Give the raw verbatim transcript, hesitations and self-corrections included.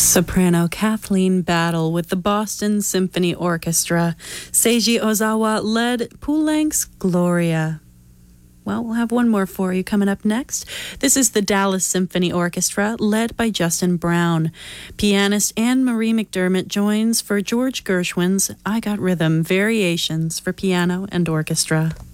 Soprano Kathleen Battle with the Boston Symphony Orchestra. Seiji Ozawa led Poulenc's Gloria. Well, we'll have one more for you coming up next. This is the Dallas Symphony Orchestra, led by Justin Brown. Pianist Anne-Marie McDermott joins for George Gershwin's I Got Rhythm, Variations for Piano and Orchestra.